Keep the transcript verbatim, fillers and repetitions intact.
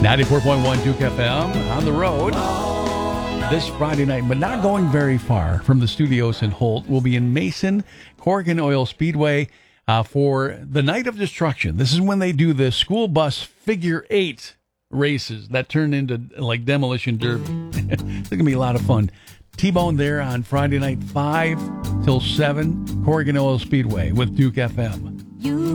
ninety-four point one Duke F M on the road this Friday night, but not going very far from the studios in Holt. We'll be in Mason, Corrigan Oil Speedway uh, for the Night of Destruction. This is when they do the school bus figure eight races that turn into like demolition derby. It's going to be a lot of fun. T-Bone there on Friday night, five till seven, Corrigan Oil Speedway with Duke F M.